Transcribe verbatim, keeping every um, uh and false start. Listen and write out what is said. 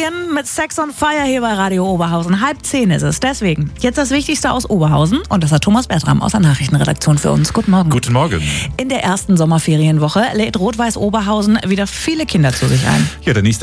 Sommerferien mit Sex on Fire hier bei Radio Oberhausen. Halb zehn ist es. Deswegen jetzt das Wichtigste aus Oberhausen. Und das hat Thomas Bertram aus der Nachrichtenredaktion für uns. Guten Morgen. Guten Morgen. In der ersten Sommerferienwoche lädt Rot-Weiß Oberhausen wieder viele Kinder zu sich ein. Ja, der nächste